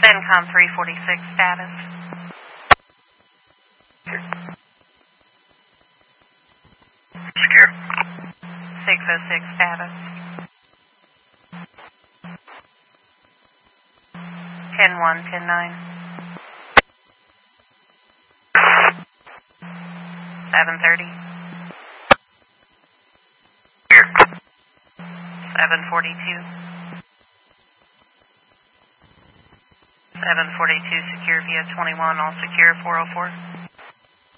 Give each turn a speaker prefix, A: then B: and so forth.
A: CENTCOM 346 status.
B: Secure.
A: 606 status. 10-1, 10-9. 730. 742. 742 secure via 21, all secure 404.